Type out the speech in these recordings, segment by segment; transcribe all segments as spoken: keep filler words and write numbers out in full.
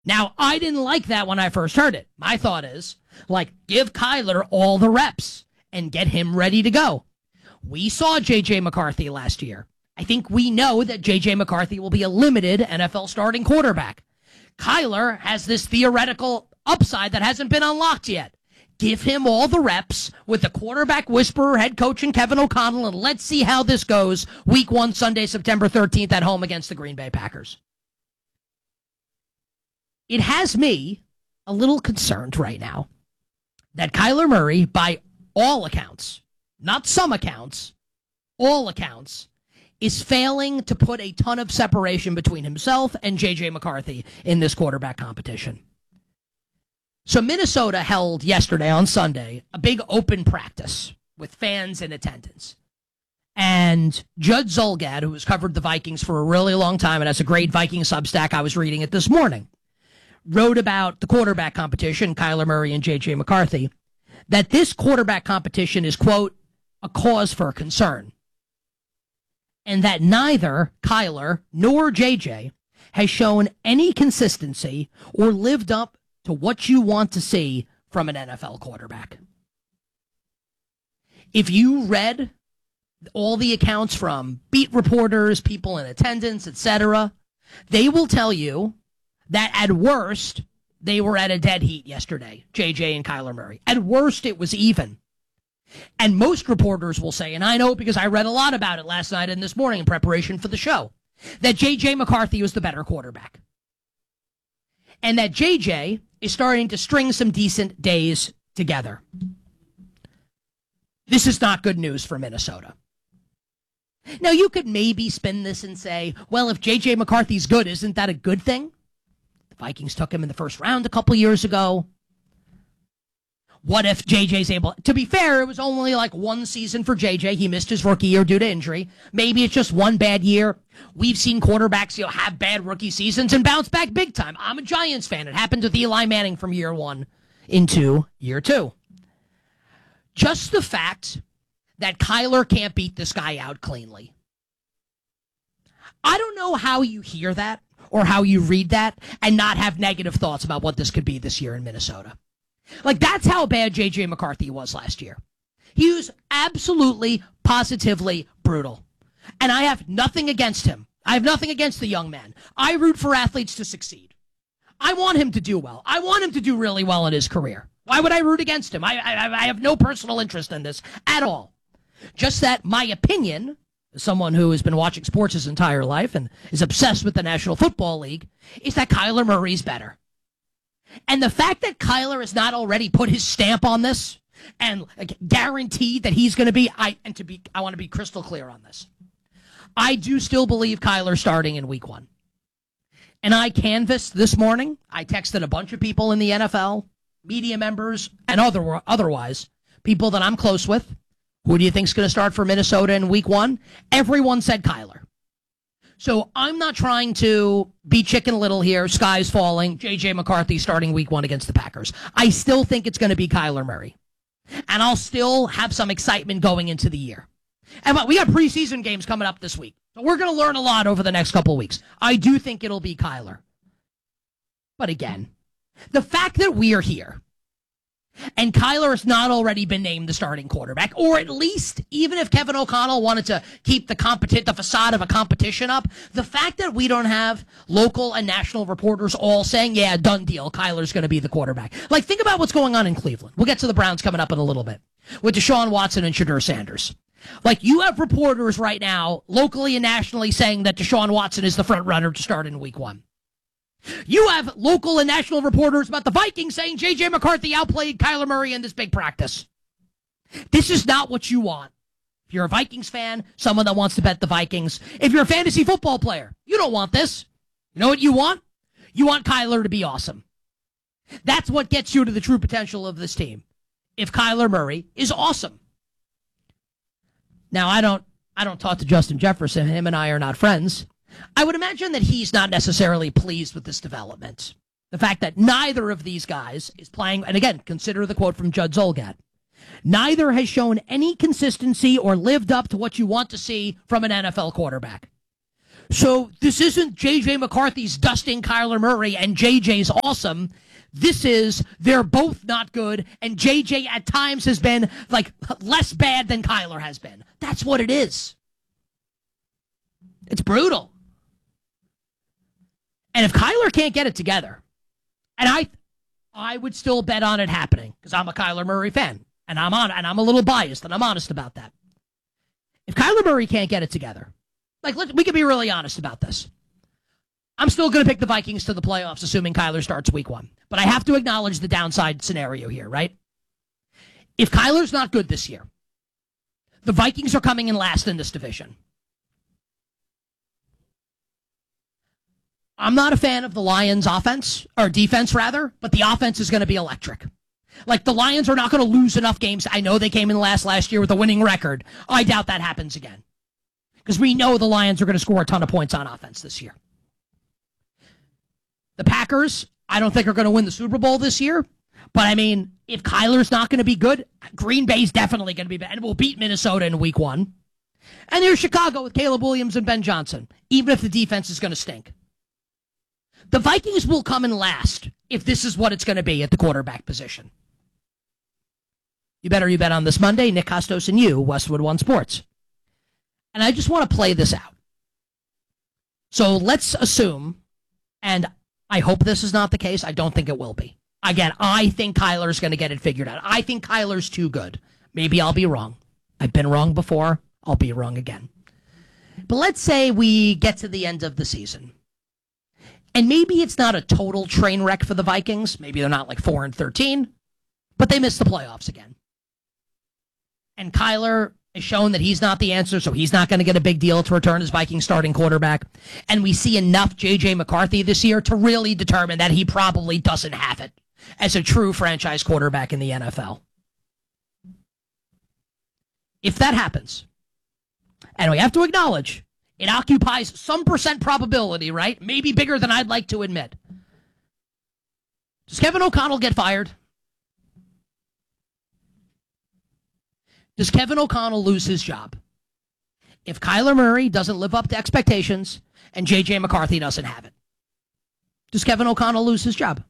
Now, I didn't like that when I first heard it. My thought is, like, give Kyler all the reps and get him ready to go. We saw J J. McCarthy last year. I think we know that J J. McCarthy will be a limited N F L starting quarterback. Kyler has this theoretical upside that hasn't been unlocked yet. Give him all the reps with the quarterback whisperer, head coach, and Kevin O'Connell, and let's see how this goes week one, Sunday, September thirteenth at home against the Green Bay Packers. It has me a little concerned right now that Kyler Murray, by all accounts, not some accounts, all accounts, is failing to put a ton of separation between himself and J J. McCarthy in this quarterback competition. So Minnesota held yesterday on Sunday a big open practice with fans in attendance. And Judd Zulgad, who has covered the Vikings for a really long time and has a great Viking Substack, I was reading it this morning, wrote about the quarterback competition, Kyler Murray and J J. McCarthy, that this quarterback competition is, quote, a cause for concern. And that neither Kyler nor J J has shown any consistency or lived up to what you want to see from an N F L quarterback. If you read all the accounts from beat reporters, people in attendance, et cetera, they will tell you that at worst, they were at a dead heat yesterday, J J and Kyler Murray. At worst, it was even. And most reporters will say, and I know because I read a lot about it last night and this morning in preparation for the show, that J J. McCarthy was the better quarterback. And that J J is starting to string some decent days together. This is not good news for Minnesota. Now, you could maybe spin this and say, well, if J J. McCarthy's good, isn't that a good thing? The Vikings took him in the first round a couple years ago. What if J J's able... To be fair, it was only like one season for J J. He missed his rookie year due to injury. Maybe it's just one bad year. We've seen quarterbacks, you know, have bad rookie seasons and bounce back big time. I'm a Giants fan. It happened with Eli Manning from year one into year two. Just the fact that Kyler can't beat this guy out cleanly. I don't know how you hear that or how you read that and not have negative thoughts about what this could be this year in Minnesota. Like, that's how bad J J. McCarthy was last year. He was absolutely, positively brutal. And I have nothing against him. I have nothing against the young man. I root for athletes to succeed. I want him to do well. I want him to do really well in his career. Why would I root against him? I, I, I have no personal interest in this at all. Just that my opinion, as someone who has been watching sports his entire life and is obsessed with the National Football League, is that Kyler Murray's better. And the fact that Kyler has not already put his stamp on this and like, guaranteed that he's going to be, I and to be, I want to be crystal clear on this. I do still believe Kyler starting in week one. And I canvassed this morning. I texted a bunch of people in the N F L, media members, and other otherwise, people that I'm close with. Who do you think's going to start for Minnesota in week one? Everyone said Kyler. So I'm not trying to be Chicken Little here. Sky's falling. J J. McCarthy starting week one against the Packers. I still think it's going to be Kyler Murray. And I'll still have some excitement going into the year. And we got preseason games coming up this week. So we're going to learn a lot over the next couple of weeks. I do think it'll be Kyler. But again, the fact that we are here and Kyler has not already been named the starting quarterback, or at least, even if Kevin O'Connell wanted to keep the competi- the facade of a competition up, the fact that we don't have local and national reporters all saying, yeah, done deal, Kyler's going to be the quarterback. Like, think about what's going on in Cleveland. We'll get to the Browns coming up in a little bit with Deshaun Watson and Shadur Sanders. Like, you have reporters right now, locally and nationally, saying that Deshaun Watson is the front runner to start in week one. You have local and national reporters about the Vikings saying J J. McCarthy outplayed Kyler Murray in this big practice. This is not what you want. If you're a Vikings fan, someone that wants to bet the Vikings. If you're a fantasy football player, you don't want this. You know what you want? You want Kyler to be awesome. That's what gets you to the true potential of this team. If Kyler Murray is awesome. Now, I don't, I don't talk to Justin Jefferson. Him and I are not friends. I would imagine that he's not necessarily pleased with this development. The fact that neither of these guys is playing, and again, consider the quote from Judd Zulgad, neither has shown any consistency or lived up to what you want to see from an N F L quarterback. So this isn't J J McCarthy's dusting Kyler Murray and J J's awesome. This is they're both not good, and J J at times has been like less bad than Kyler has been. That's what it is. It's brutal. And if Kyler can't get it together, and I I would still bet on it happening because I'm a Kyler Murray fan, and I'm on and I'm a little biased, and I'm honest about that. If Kyler Murray can't get it together, like let, we can be really honest about this. I'm still going to pick the Vikings to the playoffs, assuming Kyler starts week one. But I have to acknowledge the downside scenario here, right? If Kyler's not good this year, the Vikings are coming in last in this division. I'm not a fan of the Lions' offense, or defense, rather, but the offense is going to be electric. Like, the Lions are not going to lose enough games. I know they came in last last year with a winning record. I doubt that happens again. Because we know the Lions are going to score a ton of points on offense this year. The Packers, I don't think are going to win the Super Bowl this year. But, I mean, if Kyler's not going to be good, Green Bay's definitely going to be bad. And we'll beat Minnesota in week one. And there's Chicago with Caleb Williams and Ben Johnson, even if the defense is going to stink. The Vikings will come in last if this is what it's going to be at the quarterback position. You better you bet on this Monday. Nick Costos and you, Westwood One Sports. And I just want to play this out. So let's assume, and I hope this is not the case. I don't think it will be. Again, I think Kyler's going to get it figured out. I think Kyler's too good. Maybe I'll be wrong. I've been wrong before. I'll be wrong again. But let's say we get to the end of the season. And maybe it's not a total train wreck for the Vikings. Maybe they're not like four and thirteen, but they missed the playoffs again. And Kyler has shown that he's not the answer, so he's not going to get a big deal to return as Vikings starting quarterback. And we see enough J J McCarthy this year to really determine that he probably doesn't have it as a true franchise quarterback in the N F L. If that happens, and we have to acknowledge, it occupies some percent probability, right? Maybe bigger than I'd like to admit. Does Kevin O'Connell get fired? Does Kevin O'Connell lose his job if Kyler Murray doesn't live up to expectations and J J McCarthy doesn't have it? Does Kevin O'Connell lose his job?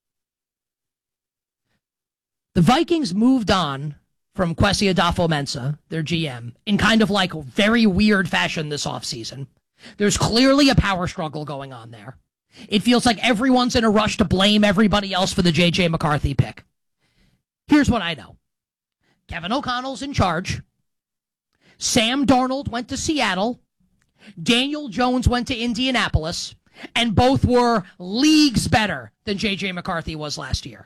The Vikings moved on from Kwesi Adolfo-Mensah, their G M, in kind of like a very weird fashion this offseason. There's clearly a power struggle going on there. It feels like everyone's in a rush to blame everybody else for the J J McCarthy pick. Here's what I know. Kevin O'Connell's in charge. Sam Darnold went to Seattle. Daniel Jones went to Indianapolis. And both were leagues better than J J McCarthy was last year.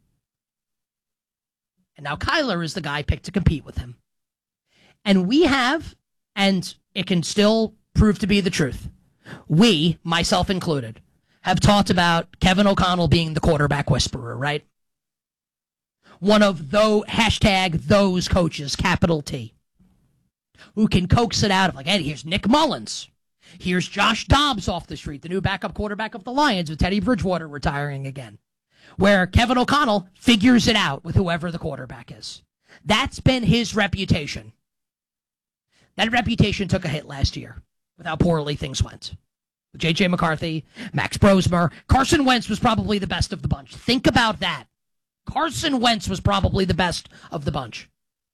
And now Kyler is the guy picked to compete with him. And we have, and it can still prove to be the truth, we, myself included, have talked about Kevin O'Connell being the quarterback whisperer, right? One of those, hashtag those coaches, capital T, who can coax it out of like, hey, here's Nick Mullins. Here's Josh Dobbs off the street, the new backup quarterback of the Lions with Teddy Bridgewater retiring again. Where Kevin O'Connell figures it out with whoever the quarterback is. That's been his reputation. That reputation took a hit last year with how poorly things went. J J McCarthy, Max Brosmer, Carson Wentz was probably the best of the bunch. Think about that. Carson Wentz was probably the best of the bunch.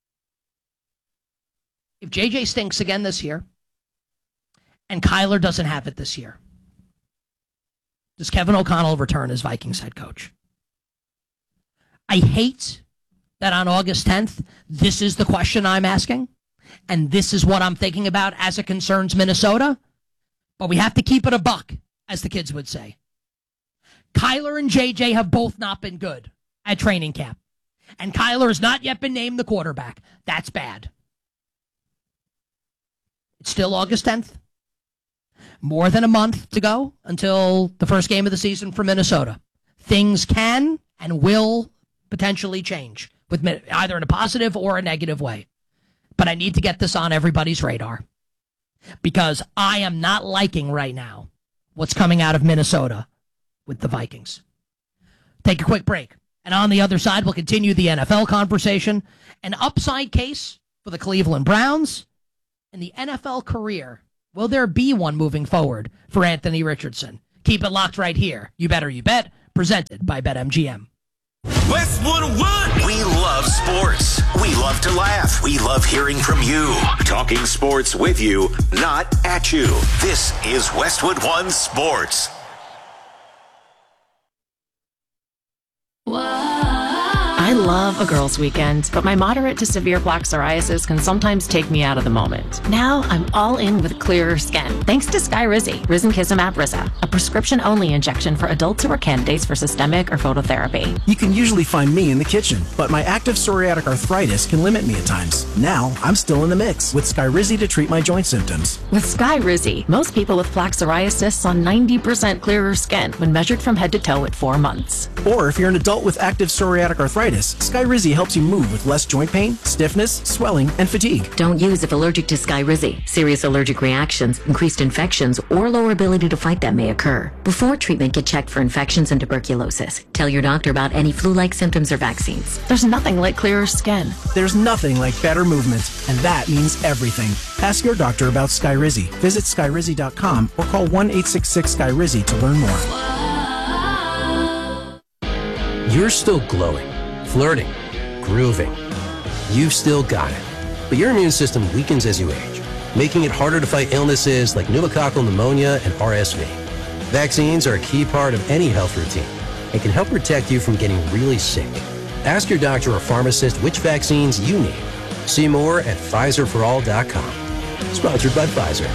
If J J stinks again this year, and Kyler doesn't have it this year, does Kevin O'Connell return as Vikings head coach? I hate that on August tenth, this is the question I'm asking, and this is what I'm thinking about as it concerns Minnesota, but we have to keep it a buck, as the kids would say. Kyler and J J have both not been good at training camp, and Kyler has not yet been named the quarterback. That's bad. It's still August tenth. More than a month to go until the first game of the season for Minnesota. Things can and will potentially change, with either in a positive or a negative way. But I need to get this on everybody's radar, because I am not liking right now what's coming out of Minnesota with the Vikings. Take a quick break. And on the other side, we'll continue the N F L conversation. An upside case for the Cleveland Browns and the N F L career Will there be one moving forward for Anthony Richardson? Keep it locked right here. You Better You Bet, presented by BetMGM. Westwood One. We love sports. We love to laugh. We love hearing from you. Talking sports with you, not at you. This is Westwood One Sports. I love a girls' weekend, but my moderate to severe plaque psoriasis can sometimes take me out of the moment. Now I'm all in with clearer skin, thanks to Skyrizi, Risankizumab Riza, a prescription-only injection for adults who are candidates for systemic or phototherapy. You can usually find me in the kitchen, but my active psoriatic arthritis can limit me at times. Now I'm still in the mix with Skyrizi to treat my joint symptoms. With Skyrizi, most people with plaque psoriasis saw ninety percent clearer skin when measured from head to toe at four months. Or if you're an adult with active psoriatic arthritis, Skyrizi helps you move with less joint pain, stiffness, swelling, and fatigue. Don't use if allergic to Skyrizi. Serious allergic reactions, increased infections, or lower ability to fight them may occur. Before treatment, get checked for infections and tuberculosis. Tell your doctor about any flu-like symptoms or vaccines. There's nothing like clearer skin. There's nothing like better movement, and that means everything. Ask your doctor about Skyrizi. Visit Skyrizi dot com or call one eight six six Skyrizi to learn more. You're still glowing, flirting, grooving. You've still got it. But your immune system weakens as you age, making it harder to fight illnesses like pneumococcal pneumonia and R S V. Vaccines are a key part of any health routine and can help protect you from getting really sick. Ask your doctor or pharmacist which vaccines you need. See more at Pfizer for all dot com. Sponsored by Pfizer.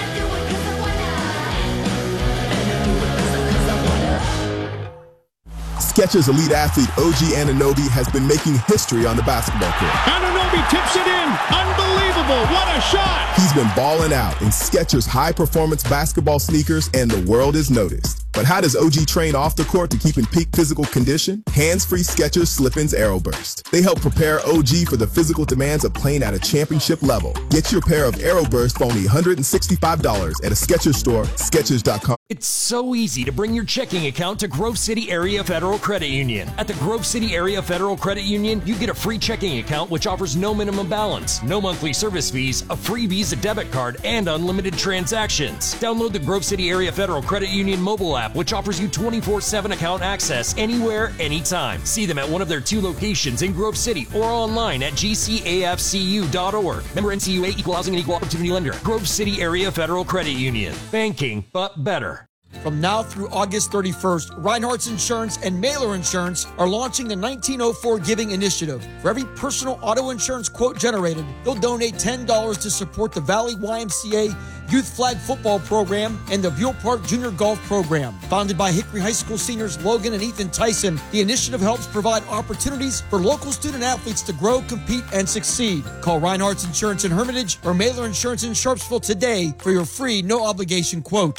Skechers elite athlete O G Anunoby has been making history on the basketball court. Anunoby tips it in. Unbelievable. What a shot. He's been balling out in Skechers high-performance basketball sneakers, and the world is noticed. But how does O G train off the court to keep in peak physical condition? Hands-free Skechers Slip-ins Aeroburst. They help prepare O G for the physical demands of playing at a championship level. Get your pair of Aeroburst for only one hundred sixty-five dollars at a Skechers store, Skechers dot com. It's so easy to bring your checking account to Grove City Area Federal Credit Union. At the Grove City Area Federal Credit Union, you get a free checking account which offers no minimum balance, no monthly service fees, a free Visa debit card, and unlimited transactions. Download the Grove City Area Federal Credit Union mobile app, which offers you twenty-four seven account access anywhere, anytime. See them at one of their two locations in Grove City or online at G C A F C U dot org. Member N C U A, Equal Housing and Equal Opportunity Lender. Grove City Area Federal Credit Union. Banking, but better. From now through August thirty-first, Reinhardt's Insurance and Mailer Insurance are launching the nineteen oh four Giving Initiative. For every personal auto insurance quote generated, they'll donate ten dollars to support the Valley Y M C A Youth Flag Football Program and the Buell Park Junior Golf Program. Founded by Hickory High School seniors Logan and Ethan Tyson, the initiative helps provide opportunities for local student athletes to grow, compete, and succeed. Call Reinhardt's Insurance in Hermitage or Mailer Insurance in Sharpsville today for your free, no-obligation quote.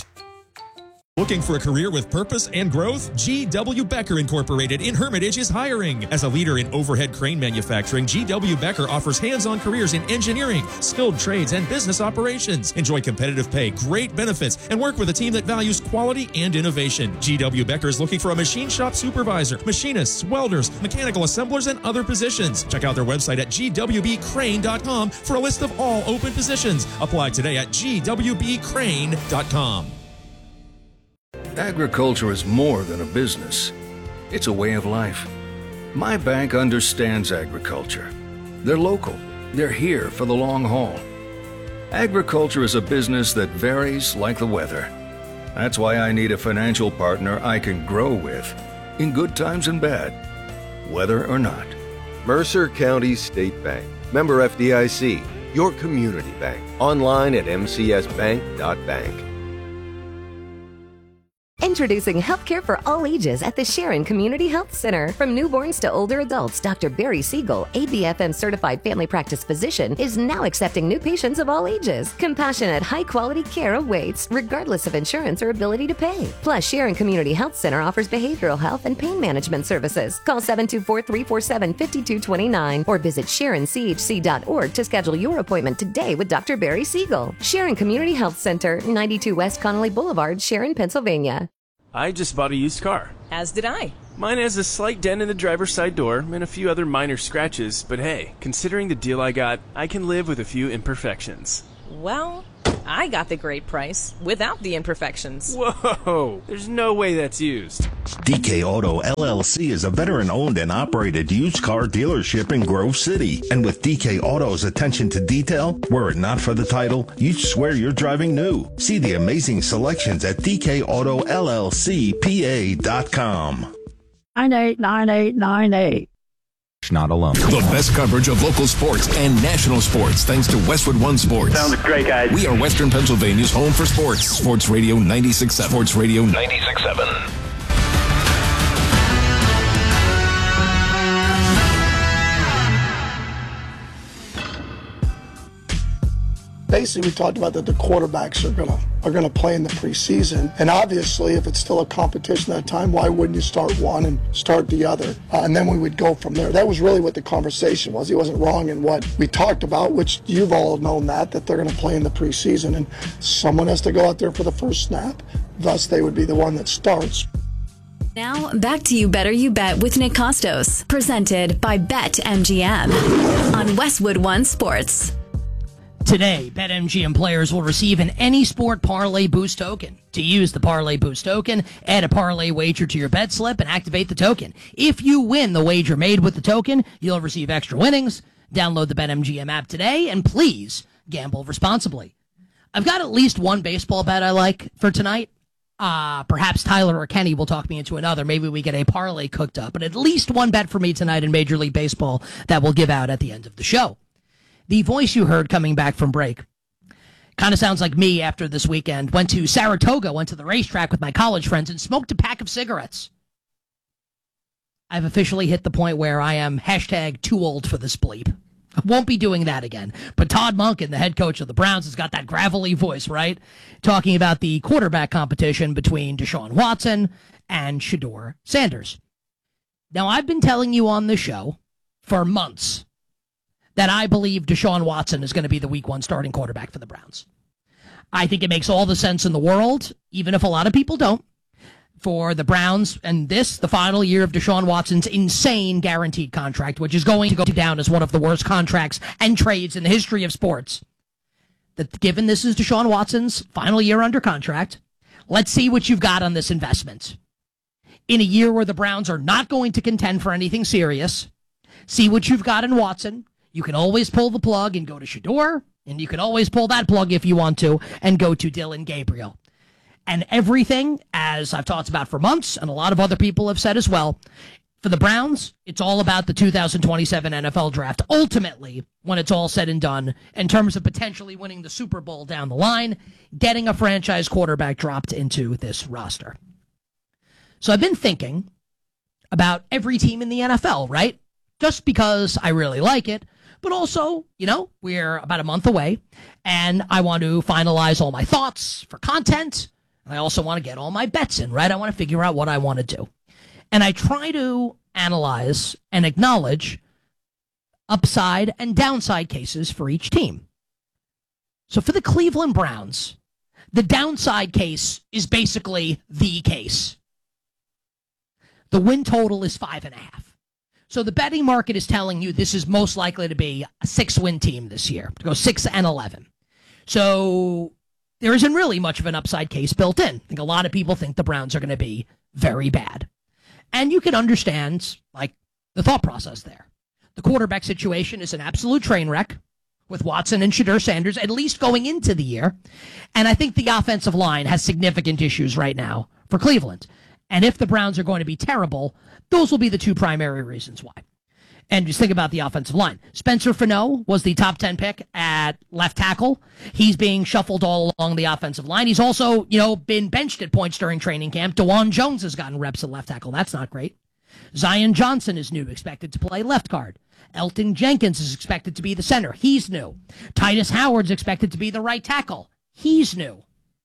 Looking for a career with purpose and growth? G W. Becker Incorporated in Hermitage is hiring. As a leader in overhead crane manufacturing, G W. Becker offers hands-on careers in engineering, skilled trades, and business operations. Enjoy competitive pay, great benefits, and work with a team that values quality and innovation. G W. Becker is looking for a machine shop supervisor, machinists, welders, mechanical assemblers, and other positions. Check out their website at G W B crane dot com for a list of all open positions. Apply today at G W B crane dot com. Agriculture is more than a business. It's a way of life. My bank understands agriculture. They're local. They're here for the long haul. Agriculture is a business that varies like the weather. That's why I need a financial partner I can grow with, in good times and bad, weather or not. Mercer County State Bank. Member F D I C. Your community bank. Online at m c s bank dot bank. Introducing healthcare for all ages at the Sharon Community Health Center. From newborns to older adults, Doctor Barry Siegel, A B F M certified family practice physician, is now accepting new patients of all ages. Compassionate, high-quality care awaits, regardless of insurance or ability to pay. Plus, Sharon Community Health Center offers behavioral health and pain management services. Call seven two four, three four seven, five two two nine or visit sharon c h c dot org to schedule your appointment today with Doctor Barry Siegel. Sharon Community Health Center, ninety-two West Connolly Boulevard, Sharon, Pennsylvania. I just bought a used car. As did I. Mine has a slight dent in the driver's side door and a few other minor scratches, but hey, considering the deal I got, I can live with a few imperfections. Well, I got the great price without the imperfections. Whoa, there's no way that's used. D K Auto L L C is a veteran-owned and operated used car dealership in Grove City. And with D K Auto's attention to detail, were it not for the title, you'd swear you're driving new. See the amazing selections at D K Auto L L C P A dot com. nine eight nine eight nine eight. Not alone. The best coverage of local sports and national sports thanks to Westwood One Sports. Sounds great, guys. We are Western Pennsylvania's home for sports. Sports Radio ninety-six point seven. Sports Radio ninety-six point seven. Basically, we talked about that the quarterbacks are gonna are gonna play in the preseason, and obviously, if it's still a competition at that time, why wouldn't you start one and start the other, uh, and then we would go from there. That was really what the conversation was. He wasn't wrong in what we talked about, which you've all known that that they're gonna play in the preseason, and someone has to go out there for the first snap. Thus, they would be the one that starts. Now, back to You Better You Bet with Nick Costos, presented by BetMGM on Westwood One Sports. Today, BetMGM players will receive an Any Sport Parlay Boost token. To use the Parlay Boost token, add a parlay wager to your bet slip and activate the token. If you win the wager made with the token, you'll receive extra winnings. Download the BetMGM app today, and please gamble responsibly. I've got at least one baseball bet I like for tonight. Uh, perhaps Tyler or Kenny will talk me into another. Maybe we get a parlay cooked up. But at least one bet for me tonight in Major League Baseball that we'll give out at the end of the show. The voice you heard coming back from break kind of sounds like me after this weekend. Went to Saratoga, went to the racetrack with my college friends, and smoked a pack of cigarettes. I've officially hit the point where I am hashtag too old for this bleep. I won't be doing that again. But Todd Monken, the head coach of the Browns, has got that gravelly voice, right? Talking about the quarterback competition between Deshaun Watson and Shedeur Sanders. Now, I've been telling you on the show for months that I believe Deshaun Watson is going to be the week one starting quarterback for the Browns. I think it makes all the sense in the world, even if a lot of people don't, for the Browns and this, the final year of Deshaun Watson's insane guaranteed contract, which is going to go down as one of the worst contracts and trades in the history of sports. That given this is Deshaun Watson's final year under contract, let's see what you've got on this investment. In a year where the Browns are not going to contend for anything serious, see what you've got in Watson. You can always pull the plug and go to Shedeur, and you can always pull that plug if you want to and go to Dylan Gabriel. And everything, as I've talked about for months, and a lot of other people have said as well, for the Browns, it's all about the two thousand twenty-seven N F L draft. Ultimately, when it's all said and done, in terms of potentially winning the Super Bowl down the line, getting a franchise quarterback dropped into this roster. So I've been thinking about every team in the N F L, right? Just because I really like it. But also, you know, we're about a month away, and I want to finalize all my thoughts for content. And I also want to get all my bets in, right? I want to figure out what I want to do. And I try to analyze and acknowledge upside and downside cases for each team. So for the Cleveland Browns, the downside case is basically the case. The win total is five and a half. So the betting market is telling you this is most likely to be a six-win team this year, to go six and eleven. So there isn't really much of an upside case built in. I think a lot of people think the Browns are going to be very bad. And you can understand, like, the thought process there. The quarterback situation is an absolute train wreck with Watson and Shedeur Sanders, at least going into the year. And I think the offensive line has significant issues right now for Cleveland. And if the Browns are going to be terrible, those will be the two primary reasons why. And just think about the offensive line. Spencer Fano was the top ten pick at left tackle. He's being shuffled all along the offensive line. He's also, you know, been benched at points during training camp. DeJuan Jones has gotten reps at left tackle. That's not great. Zion Johnson is new, expected to play left guard. Elton Jenkins is expected to be the center. He's new. Titus Howard's expected to be the right tackle. He's new.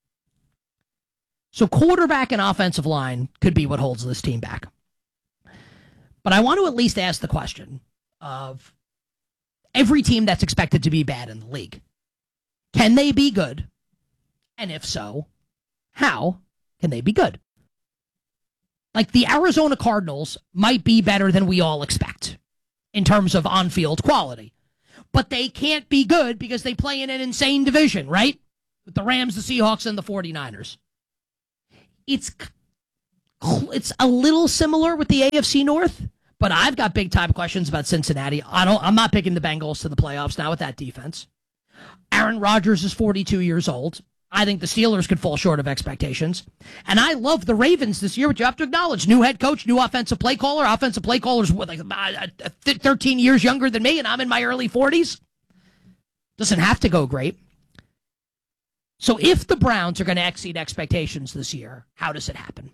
So quarterback and offensive line could be what holds this team back. But I want to at least ask the question of every team that's expected to be bad in the league. Can they be good? And if so, how can they be good? Like the Arizona Cardinals might be better than we all expect in terms of on-field quality. But they can't be good because they play in an insane division, right? with the Rams, the Seahawks, and the forty-niners. It's, it's a little similar with the A F C North, but I've got big-time questions about Cincinnati. I don't, I'm not picking the Bengals to the playoffs now with that defense. Aaron Rodgers is forty-two years old. I think the Steelers could fall short of expectations. And I love the Ravens this year, but you have to acknowledge, new head coach, new offensive play caller. Offensive play caller's what, like thirteen years younger than me, and I'm in my early forties. Doesn't have to go great. So if the Browns are going to exceed expectations this year, how does it happen?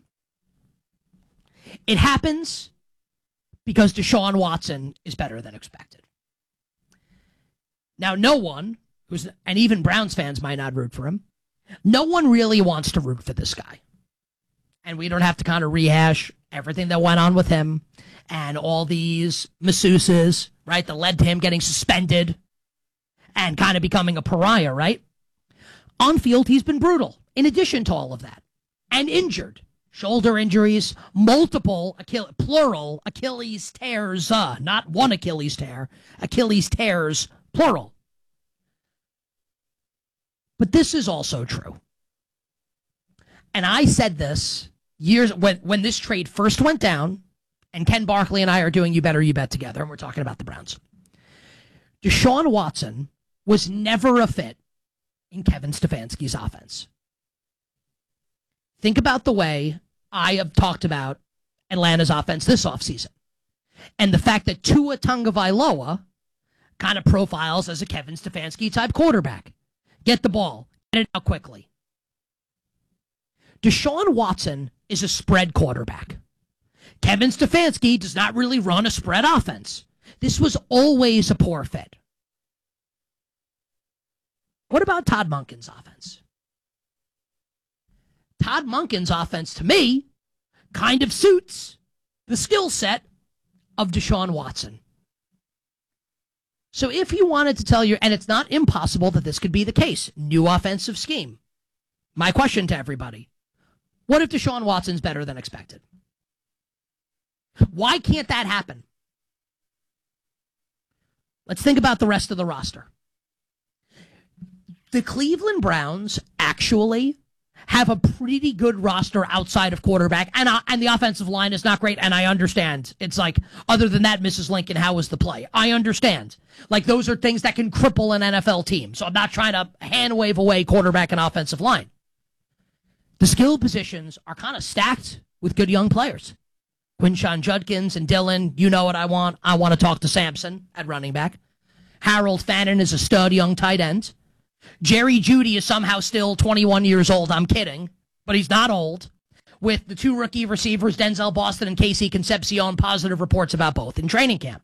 It happens because Deshaun Watson is better than expected. Now, no one, who's and even Browns fans might not root for him, no one really wants to root for this guy. And we don't have to kind of rehash everything that went on with him and all these masseuses, right, that led to him getting suspended and kind of becoming a pariah, right? On field, he's been brutal, in addition to all of that, and injured. Shoulder injuries, multiple, Achille, plural, Achilles tears, uh, not one Achilles tear, Achilles tears, plural. But this is also true. And I said this years when, when this trade first went down, and Ken Barkley and I are doing You Better You Bet together, and we're talking about the Browns. Deshaun Watson was never a fit in Kevin Stefanski's offense. Think about the way I have talked about Atlanta's offense this offseason. And the fact that Tua Tagovailoa kind of profiles as a Kevin Stefanski type quarterback. Get the ball, get it out quickly. Deshaun Watson is a spread quarterback. Kevin Stefanski does not really run a spread offense. This was always a poor fit. What about Todd Monken's offense? Todd Monken's offense, to me, kind of suits the skill set of Deshaun Watson. So if you wanted to tell you, and it's not impossible that this could be the case, new offensive scheme. My question to everybody, what if Deshaun Watson's better than expected? Why can't that happen? Let's think about the rest of the roster. The Cleveland Browns actually have a pretty good roster outside of quarterback, and uh, and the offensive line is not great, and I understand. It's like, other than that, Missus Lincoln, how was the play? I understand. Like, those are things that can cripple an N F L team, so I'm not trying to hand wave away quarterback and offensive line. The skill positions are kind of stacked with good young players. Quinshon Judkins and Dillon, you know what I want. I want to talk to Sampson at running back. Harold Fannin is a stud young tight end. Jerry Jeudy is somehow still twenty-one years old. I'm kidding, but he's not old. With the two rookie receivers, Denzel Boston and Casey Concepcion, positive reports about both in training camp.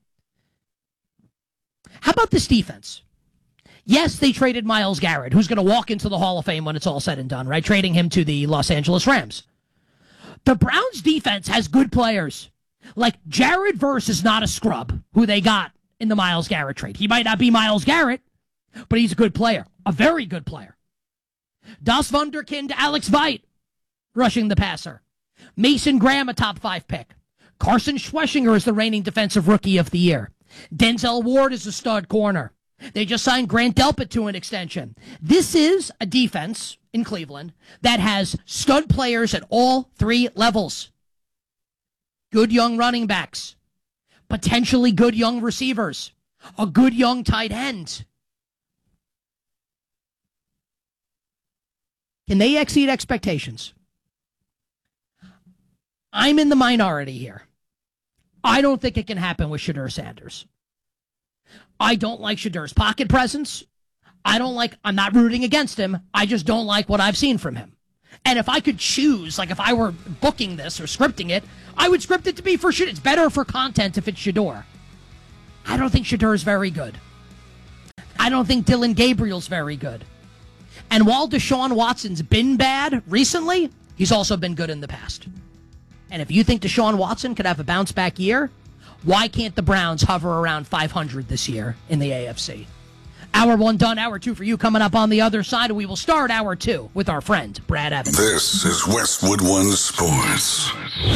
How about this defense? Yes, they traded Myles Garrett, who's going to walk into the Hall of Fame when it's all said and done, right? Trading him to the Los Angeles Rams. The Browns defense has good players. Like Jared Verse is not a scrub, who they got in the Myles Garrett trade. He might not be Myles Garrett, but he's a good player. A very good player. Das Wunderkind, Alex Veit, rushing the passer. Mason Graham, a top five pick. Carson Schweschinger is the reigning defensive rookie of the year. Denzel Ward is a stud corner. They just signed Grant Delpit to an extension. This is a defense in Cleveland that has stud players at all three levels. Good young running backs. Potentially good young receivers. A good young tight end. Can they exceed expectations? I'm in the minority here. I don't think it can happen with Shedeur Sanders. I don't like Shedur's pocket presence. I don't like, I'm not rooting against him. I just don't like what I've seen from him. And if I could choose, like if I were booking this or scripting it, I would script it to be for Shedeur. It's better for content if it's Shedeur. I don't think Shedeur is very good. I don't think Dylan Gabriel's very good. And while Deshaun Watson's been bad recently, he's also been good in the past. And if you think Deshaun Watson could have a bounce-back year, why can't the Browns hover around five hundred this year in the A F C? Hour one done, hour two for you coming up on the other side. We will start hour two with our friend, Brad Evans. This is Westwood One Sports.